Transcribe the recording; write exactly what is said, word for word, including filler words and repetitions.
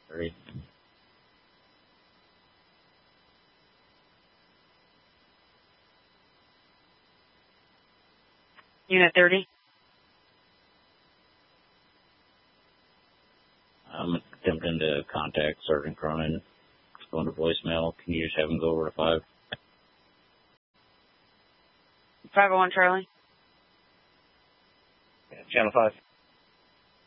Great. Unit thirty. I'm attempting to contact Sergeant Cronin. It's going to voicemail. Can you just have him go over to five? five oh one Charlie. Yeah, Channel five.